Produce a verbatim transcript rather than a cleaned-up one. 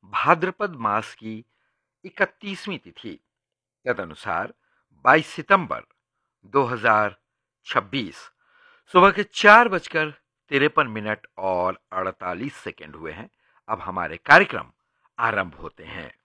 भाद्रपद मास की इकतीसवीं तिथि, तदनुसार बाईस सितंबर दो हज़ार छब्बीस सुबह के चार बजकर तिरपन मिनट और अड़तालीस सेकंड हुए हैं। अब हमारे कार्यक्रम आरंभ होते हैं।